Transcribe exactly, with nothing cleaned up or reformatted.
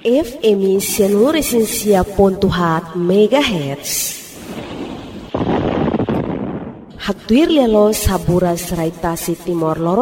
F M Sianuresensia pontuhat megahertz. Haktuir lelo sabura seraitasi Timor Loro